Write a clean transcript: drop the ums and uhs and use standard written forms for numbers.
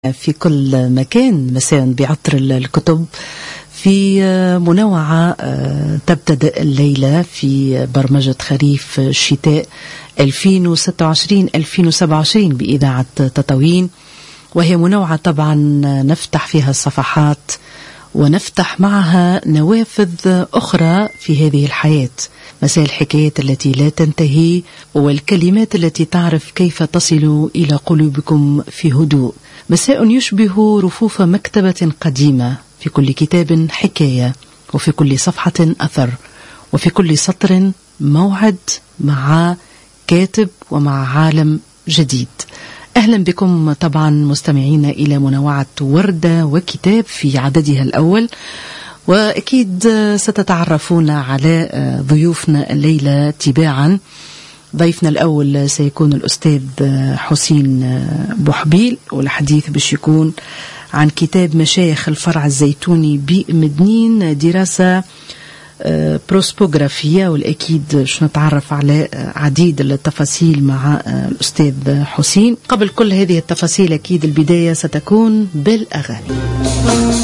في كل مكان مساء بعطر الكتب في منوعة تبتدأ الليلة في برمجة خريف الشتاء 2026-2027 بإذاعة تطاوين، وهي منوعة طبعا نفتح فيها الصفحات ونفتح معها نوافذ أخرى في هذه الحياة، مساء الحكايات التي لا تنتهي والكلمات التي تعرف كيف تصل إلى قلوبكم في هدوء، مساء يشبه رفوف مكتبة قديمة، في كل كتاب حكاية، وفي كل صفحة أثر، وفي كل سطر موعد مع كاتب ومع عالم جديد. أهلا بكم طبعا مستمعين إلى منوعة وردة وكتاب في عددها الأول، وأكيد ستتعرفون على ضيوفنا الليلة تباعا. ضيفنا الأول سيكون الأستاذ حسين بوحبيل، والحديث باش يكون عن كتاب مشايخ الفرع الزيتوني بمدنين، دراسة بروسبوغرافية، والأكيد باش نتعرف على عديد التفاصيل مع الأستاذ حسين. قبل كل هذه التفاصيل أكيد البداية ستكون بالأغاني.